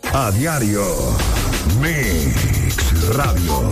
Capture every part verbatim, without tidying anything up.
A diario, Mix Radio.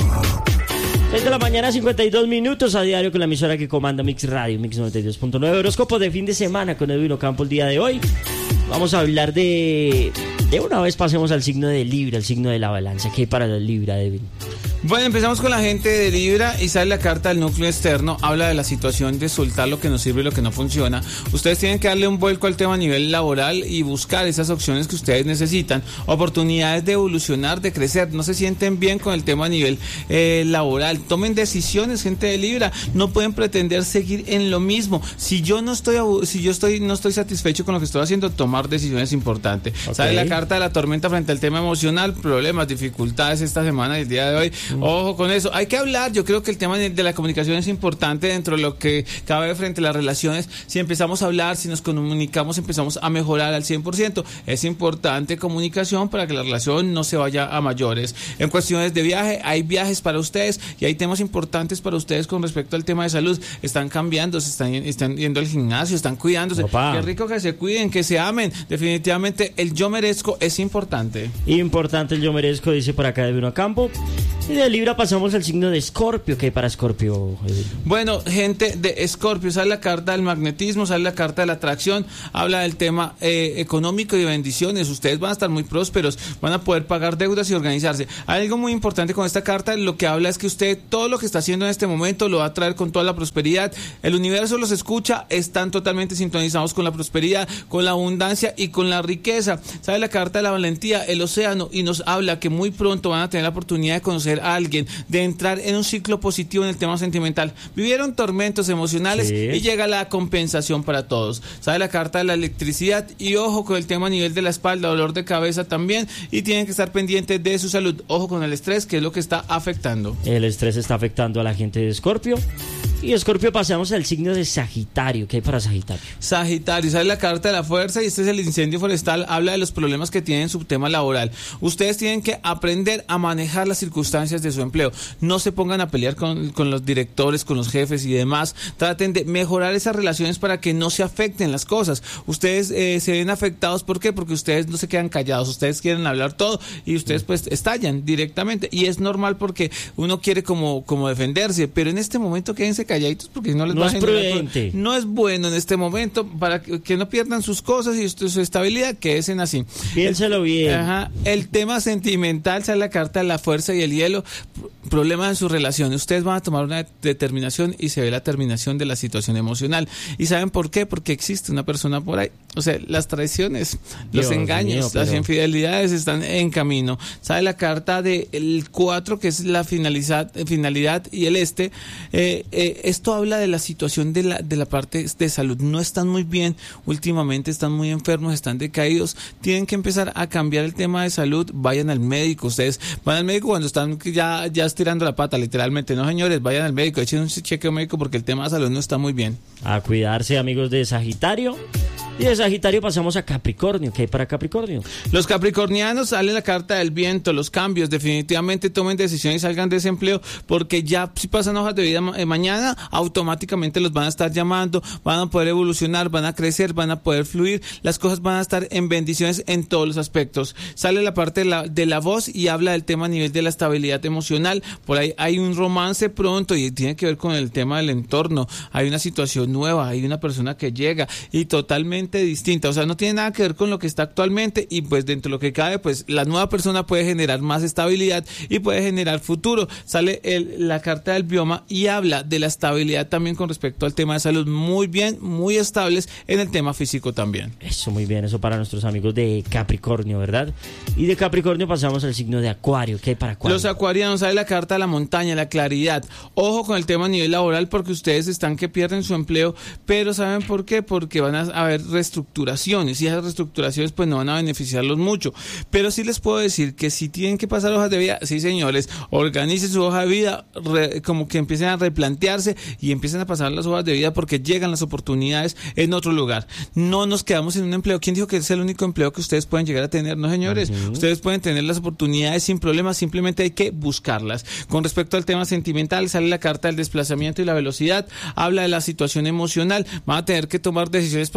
seis de la mañana, cincuenta y dos minutos, a diario con la emisora que comanda Mix Radio, Mix noventa y dos punto nueve. Horóscopo de fin de semana con Edwin Ocampo el día de hoy. Vamos a hablar de... De una vez pasemos al signo de Libra, el signo de la balanza. ¿Qué hay para la Libra, Edwin? Bueno, empezamos con la gente de Libra y sale la carta del núcleo externo. Habla de la situación de soltar lo que nos sirve y lo que no funciona. Ustedes tienen que darle un vuelco al tema a nivel laboral y buscar esas opciones que ustedes necesitan. Oportunidades de evolucionar, de crecer. No se sienten bien con el tema a nivel eh, laboral. Tomen decisiones, gente de Libra. No pueden pretender seguir en lo mismo. Si yo no estoy si yo estoy no estoy satisfecho con lo que estoy haciendo, tomar decisiones es importante. Okay. Sale la carta de la tormenta frente al tema emocional. Problemas, dificultades esta semana y el día de hoy. Ojo con eso, hay que hablar. Yo creo que el tema de la comunicación es importante dentro de lo que cabe frente a las relaciones. Si empezamos a hablar, si nos comunicamos, empezamos a mejorar al cien por ciento. Es importante comunicación para que la relación no se vaya a mayores. En cuestiones de viaje, hay viajes para ustedes y hay temas importantes para ustedes con respecto al tema de salud. Están cambiando, se están, están yendo al gimnasio, están cuidándose. Opa. Qué rico que se cuiden, que se amen. Definitivamente el yo merezco es importante. Importante el yo merezco, dice por acá de Bruno Campo. Y de Libra pasamos al signo de Escorpio. ¿Qué hay para Escorpio? Bueno, gente de Escorpio, sale la carta del magnetismo, sale la carta de la atracción, habla del tema eh, económico y de bendiciones. Ustedes van a estar muy prósperos, van a poder pagar deudas y organizarse. Hay algo muy importante con esta carta, lo que habla es que usted todo lo que está haciendo en este momento lo va a traer con toda la prosperidad. El universo los escucha, están totalmente sintonizados con la prosperidad, con la abundancia y con la riqueza. Sale la carta de la valentía, el océano, y nos habla que muy pronto van a tener la oportunidad de conocer a alguien, de entrar en un ciclo positivo en el tema sentimental. Vivieron tormentos emocionales, sí, y llega la compensación para todos. Sale la carta de la electricidad y ojo con el tema a nivel de la espalda, dolor de cabeza también, y tienen que estar pendientes de su salud. Ojo con el estrés, que es lo que está afectando. El estrés está afectando a la gente de Escorpio. Y Escorpio pasamos al signo de Sagitario. ¿Qué hay para Sagitario? Sagitario, sale la carta de la fuerza y este es el incendio forestal. Habla de los problemas que tienen en su tema laboral. Ustedes tienen que aprender a manejar las circunstancias de su empleo. No se pongan a pelear con, con los directores, con los jefes y demás. Traten de mejorar esas relaciones para que no se afecten las cosas. Ustedes eh, se ven afectados, ¿por qué? Porque ustedes no se quedan callados. Ustedes quieren hablar todo y ustedes pues estallan directamente. Y es normal porque uno quiere como, como defenderse, pero en este momento quédense calladitos porque no les no va es a generar prudente. No es bueno en este momento para que, que no pierdan sus cosas y su estabilidad, que es en así. Piénselo bien. Ajá, el tema sentimental, sale la carta de la fuerza y el hielo. Problemas en sus relaciones. Ustedes van a tomar una determinación y se ve la terminación de la situación emocional. ¿Y saben por qué? Porque existe una persona por ahí. O sea, las traiciones, Dios los engaños, mío, pero... las infidelidades están en camino. Sale la carta del cuatro, que es la finalidad, finalidad y el este. Eh, eh, esto habla de la situación de la, de la parte de salud. No están muy bien últimamente, están muy enfermos, están decaídos. Tienen que empezar a cambiar el tema de salud. Vayan al médico. Ustedes van al médico cuando están ya, ya estirando la pata, literalmente. No, señores, vayan al médico, echen un chequeo médico porque el tema de salud no está muy bien. A cuidarse, amigos de Sagitario. Y de Sagitario pasamos a Capricornio. ¿Qué hay para Capricornio? Los capricornianos, sale la carta del viento, los cambios. Definitivamente tomen decisiones y salgan de ese empleo, porque ya si pasan hojas de vida eh, mañana, automáticamente los van a estar llamando, van a poder evolucionar, van a crecer, van a poder fluir, las cosas van a estar en bendiciones en todos los aspectos. Sale la parte de la, de la voz y habla del tema a nivel de la estabilidad emocional. Por ahí hay un romance pronto y tiene que ver con el tema del entorno. Hay una situación nueva, hay una persona que llega y totalmente distinta, o sea, no tiene nada que ver con lo que está actualmente, y pues dentro de lo que cabe, pues la nueva persona puede generar más estabilidad y puede generar futuro. Sale el, la carta del bioma y habla de la estabilidad también con respecto al tema de salud. Muy bien, muy estables en el tema físico también. Eso, muy bien, eso para nuestros amigos de Capricornio, ¿verdad? Y de Capricornio pasamos al signo de Acuario. ¿Qué hay para Acuario? Los acuarianos, sale la carta de la montaña, la claridad. Ojo con el tema a nivel laboral, porque ustedes están que pierden su empleo, pero ¿saben por qué? Porque van a haber reestructuraciones y esas reestructuraciones pues no van a beneficiarlos mucho, pero sí les puedo decir que si tienen que pasar hojas de vida, sí señores, organicen su hoja de vida, re, como que empiecen a replantearse y empiecen a pasar las hojas de vida, porque llegan las oportunidades en otro lugar. No nos quedamos en un empleo. ¿Quién dijo que es el único empleo que ustedes pueden llegar a tener? No, señores, uh-huh. Ustedes pueden tener las oportunidades sin problemas, simplemente hay que buscarlas. Con respecto al tema sentimental, sale la carta del desplazamiento y la velocidad, habla de la situación emocional. Van a tener que tomar decisiones porque aparecen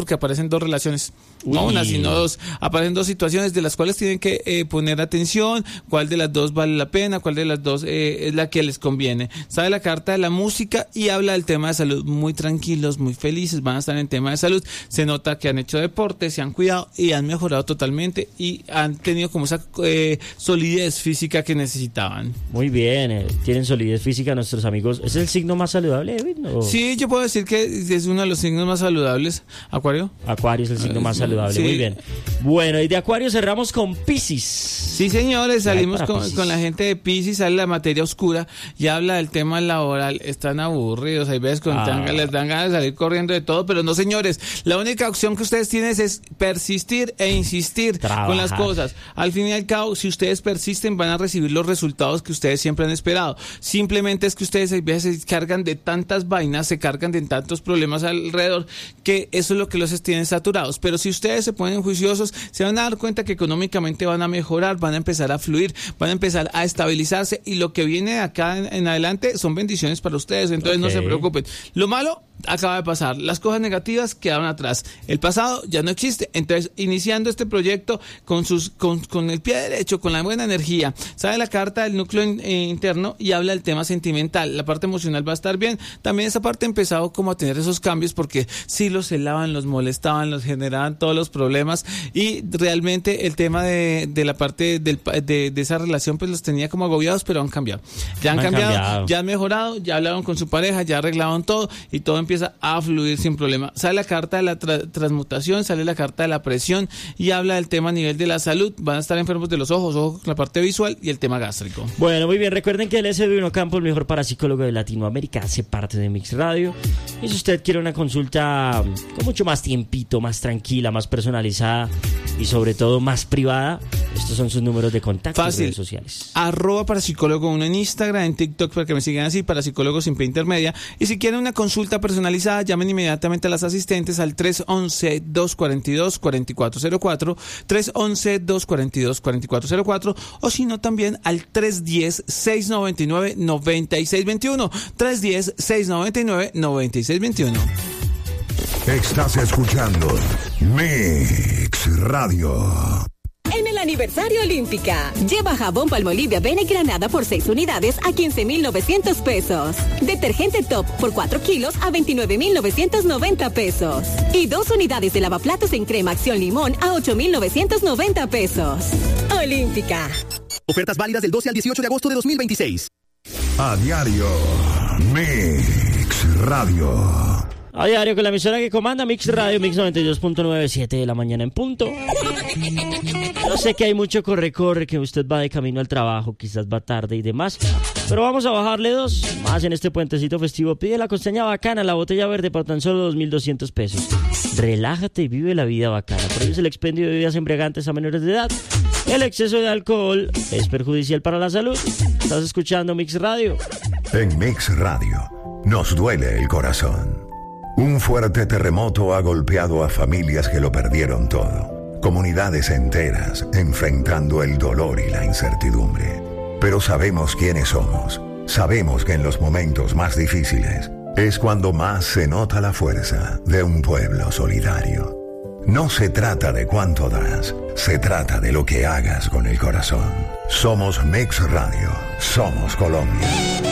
aparecen dos relaciones. Uy. No una, sino dos. Aparecen dos situaciones de las cuales tienen que eh, poner atención, cuál de las dos vale la pena, cuál de las dos eh, es la que les conviene. Sale la carta de la música y habla del tema de salud. Muy tranquilos, muy felices, van a estar en tema de salud. Se nota que han hecho deporte, se han cuidado y han mejorado totalmente y han tenido como esa eh, solidez física que necesitaban. Muy bien, eh, tienen solidez física nuestros amigos. ¿Es el signo más saludable, Edwin? ¿O? Sí, yo puedo decir que es uno de los signos más saludables. ¿Acuario? Acuario es el signo más saludable. Sí. Muy bien. Bueno, y de Acuario cerramos con Piscis. Sí, señores, salimos con, con la gente de Piscis, sale la materia oscura y habla del tema laboral. Están aburridos, hay veces con Ah. tanga, les dan ganas de salir corriendo de todo, pero no, señores, la única opción que ustedes tienen es persistir e insistir Trabajar. con las cosas. Al fin y al cabo, si ustedes persisten, van a recibir los resultados que ustedes siempre han esperado. Simplemente es que ustedes a veces se cargan de tantas vainas, se cargan de tantos problemas alrededor, que eso es lo que los tiene saturados. Pero si ustedes se ponen juiciosos, se van a dar cuenta que económicamente van a mejorar, van a empezar a fluir, van a empezar a estabilizarse y lo que viene de acá en, en adelante son bendiciones para ustedes. Entonces Okay. no se preocupen. Lo malo acaba de pasar, las cosas negativas quedaron atrás, el pasado ya no existe. Entonces, iniciando este proyecto con sus con, con el pie derecho, con la buena energía, sale la carta del núcleo in, eh, interno y habla del tema sentimental. La parte emocional va a estar bien. También esa parte ha empezado como a tener esos cambios porque sí los celaban, los molestaban, los generaban todos los problemas y realmente el tema de, de la parte del, de, de esa relación pues los tenía como agobiados, pero han cambiado. Ya han, Han cambiado, cambiado. ya han mejorado, ya hablaron con su pareja, ya arreglaron todo y todo empieza a fluir sin problema. Sale la carta de la tra- transmutación, sale la carta de la presión y habla del tema a nivel de la salud. Van a estar enfermos de los ojos, ojos, la parte visual y el tema gástrico. Bueno, muy bien. Recuerden que él es Edwin Ocampo, el mejor parapsicólogo de Latinoamérica. Hace parte de Mix Radio. Y si usted quiere una consulta con mucho más tiempito, más tranquila, más personalizada y sobre todo más privada, estos son sus números de contacto en Fácil. redes sociales. Arroba parapsicólogo uno en Instagram, en TikTok para que me sigan así, parapsicólogo sin P intermedia. Y si quieren una consulta personalizada, llamen inmediatamente a las asistentes al tres once, dos cuarenta y dos, cuarenta y cuatro cero cuatro, tres once, dos cuarenta y dos, cuarenta y cuatro cero cuatro, o si no también al tres diez, seiscientos noventa y nueve, noventa y seis veintiuno, tres diez, seiscientos noventa y nueve, noventa y seis veintiuno. Estás escuchando Mix Radio. En el aniversario Olímpica, lleva jabón Palmolive Avena y Granada por seis unidades a quince mil novecientos pesos. Detergente Top por cuatro kilos a veintinueve mil novecientos noventa pesos. Y dos unidades de lavaplatos en crema Acción Limón a ocho mil novecientos noventa pesos. Olímpica. Ofertas válidas del doce al dieciocho de agosto de dos mil veintiséis. A diario, Mix Radio. A diario con la emisora que comanda Mix Radio, Mix noventa y dos punto nueve, siete de la mañana en punto. Yo sé que hay mucho corre-corre, que usted va de camino al trabajo, quizás va tarde y demás, pero vamos a bajarle dos más en este puentecito festivo. Pide la costeña bacana, la botella verde por tan solo dos mil doscientos pesos. Relájate y vive la vida bacana. Por ello es el expendio de bebidas embriagantes a menores de edad. El exceso de alcohol es perjudicial para la salud. Estás escuchando Mix Radio. En Mix Radio nos duele el corazón. Un fuerte terremoto ha golpeado a familias que lo perdieron todo. Comunidades enteras enfrentando el dolor y la incertidumbre. Pero sabemos quiénes somos. Sabemos que en los momentos más difíciles es cuando más se nota la fuerza de un pueblo solidario. No se trata de cuánto das, se trata de lo que hagas con el corazón. Somos Mix Radio, somos Colombia.